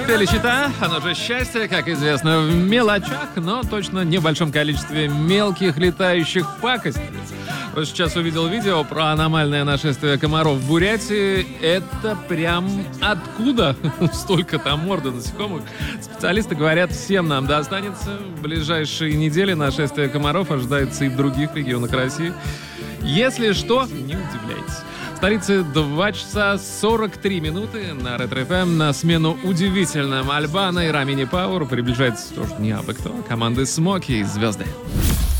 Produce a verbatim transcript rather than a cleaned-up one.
Феличита, оно же счастье, как известно, в мелочах, но точно не в большом количестве мелких летающих пакостей. Вот сейчас увидел видео про аномальное нашествие комаров в Бурятии. Это прям откуда столько там морды насекомых? Специалисты говорят, всем нам достанется. В ближайшие недели нашествие комаров ожидается и в других регионах России. Если что, не удивляйтесь. В столице два часа сорок три минуты на Ретро эф эм. На смену удивительным Альбано и Рамини Пауэр приближается тоже не абы кто, а команды Смоки и Звезды.